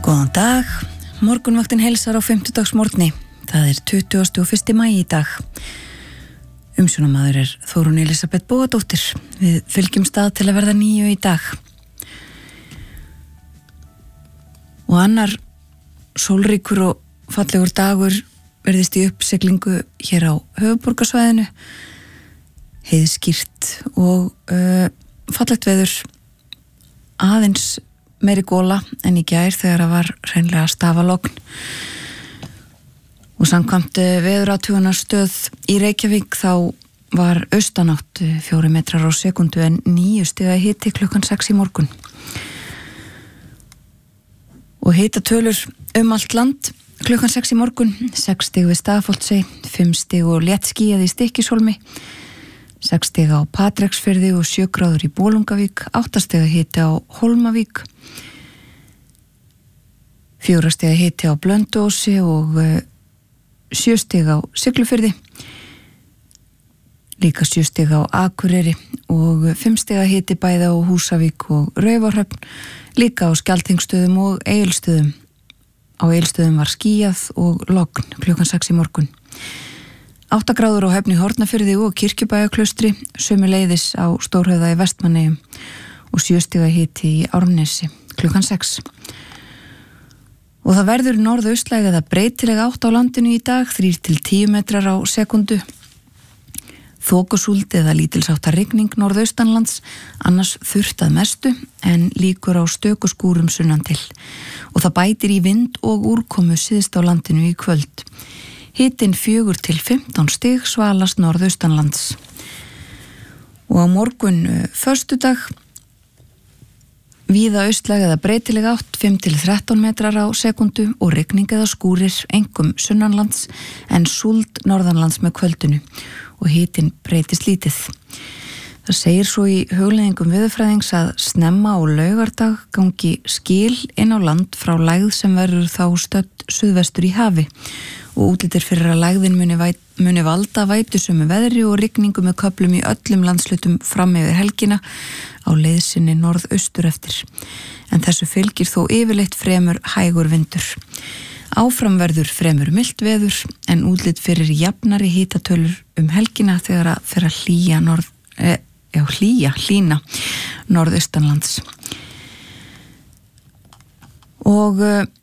Góðan dag, morgunvaktin heilsar á 50-dagsmorgni. Það er 21. maí í dag. Umsjónamaður er Þórunn Elísabet Bóadóttir. Við fylgjum stað til að verða 9 í dag. Og annar sólríkur og fallegur dagur verðist í uppsiglingu hér á höfuðborgarsvæðinu. Heiðskýrt og fallegt veður, aðeins meiri góla en í gær þegar það var hreinlega stafalogn. Og samkvæmt veðurathugunarstöð í Reykjavík þá var austanátt 4 metrar á sekundu en 9 stiga hiti klukkan 6 í morgun. Og hitatölur allt land klukkan 6 í morgun, 6 stig við Staðarholtsey, 5 stig og léttskýjað í Stykkishólmi, 6 stig á Patreksfirði og 7 gráður í Bolungavík, 8 stiga hiti á Hólmavík, 4 stiga hiti á Blönduósi og 7 stig á Siglufirði, líka 7 stig á Akureyri og 5 stiga hiti bæði á Húsavík og Raufarhöfn, líka á Skjaldþingsstöðum og Egilsstöðum. Á Egilsstöðum var skýjað og logn klukkan 6 í morgun. 8 gráður á Höfn í Hornafirði og Kirkjubæjarklaustri, sömuleiðis á Stórhöfða í Vestmannaeyjum og 7 stiga hiti í Árnesi klukkan 6. Og það verður norðaustlæg eða breytileg átt á landinu í dag, 3-10 metrar á sekundu. Þokusúld eða lítilsháttar rigning norðaustanlands, annars þurrt að mestu en líkur á stöku skúrum sunnan til. Og það bætir í vind og úrkomu syðst á landinu í kvöld. Hitinn 4-15 stig svalast norðaustanlands. Og á morgun föstudag víða austlæg eða breytileg átt 5-13 metrar á sekundu og rigning eða skúrir einkum sunnanlands en súld norðanlands með kvöldinu og hitinn breytist lítið. Það segir svo í hugleiðingum veðurfræðings að snemma á laugardag gangi skil inn á land frá lægð sem verður þá stödd suðvestur í hafi og útlitir fyrir að lægðin muni valda vætusömu veðri og rigningu með köflum í öllum landslutum fram yfir helgina á leiðsinni norðaustur eftir. En þessu fylgir þó yfirleitt fremur hægur vindur. Áfram verður fremur milt veður en útlit fyrir jafnari hitatölur helgina þegar að fer að hlýna norðaustanlands. Og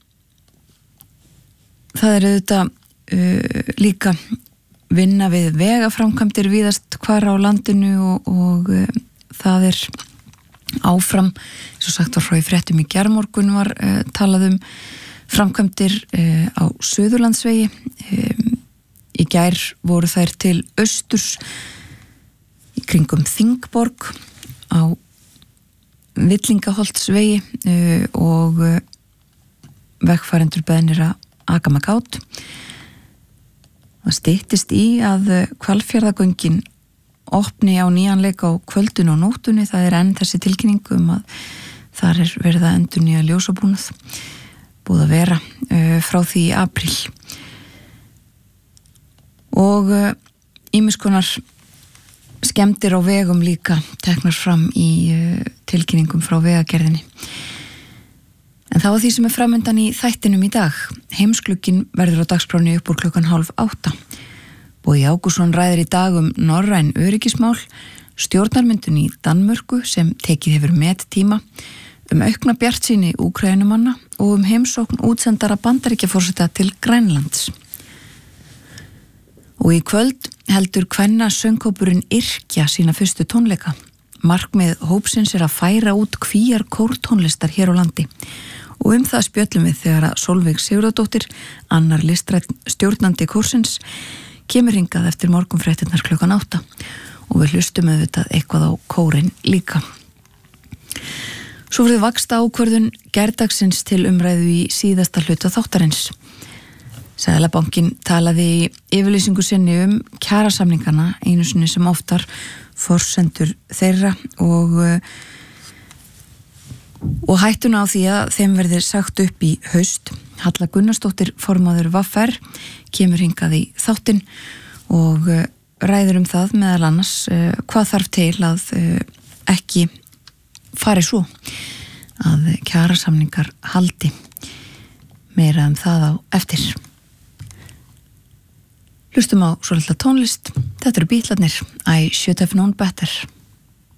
það er auðvitað líka vinna við vegaframkvæmdir víðast hvar á landinu og það er áfram, eins og sagt var frá í fréttum í gærmorgun var talað framkvæmdir á Suðurlandsvegi. Í gær voru þær til austurs í kringum Þingborg á Villingaholtsvegi og vegfarendur beðnir að aka með gát. Það styttist í að Hvalfjarðargöngin opni á nýjanleik á kvöldun og nóttunni. Það er enn þessi tilkynning að þar er verið að endurnýja ljósabúnað, búið að vera frá því í apríl. Og ýmiss konar skemmdir á vegum líka teknar fram í tilkynningum frá vegagerðinni. En þá því sem er framundan í þættinum í dag. Heimsglugginn verður á dagskráni upp úr klukkan 7:30. Bogi Ágústsson ræðir í dag norræn öryggismál, stjórnarmyndun í Danmörku sem tekið hefur mettíma, aukna bjartsýni Úkraínumanna og heimsókn útsendara Bandaríkjaforseta til Grænlands. Og í kvöld heldur kvenna söngkópurinn Yrkja sína fyrstu tónleika. Markmið hópsins er að færa út kvíar kórtónlistar hér á landi. Og það spjöllum við þegar að Sólveig Sigurðardóttir, annar listrænn stjórnandi kórsins, kemur hingað eftir morgunfréttirnar klukkan 8 og við hlustum auðvitað eitthvað á kórinn líka. Svo verður vaxta ákvörðun gærdagsins til umræðu í síðasta hluta þáttarins. Seðlabankinn talaði í yfirlýsingu sinni kjarasamningana einu sinni sem oftar forsendur þeirra og hættuna á því að þeim verður sagt upp í haust. Halla Gunnarsdóttir, formaður VR, kemur hingað í þáttinn og ræður það meðal annars hvað þarf til að ekki fari svo að kjarasamningar haldi. Meira það á eftir. Hlustum á svolítið tónlist. Þetta eru Bítlarnir, I Should Have Known Better.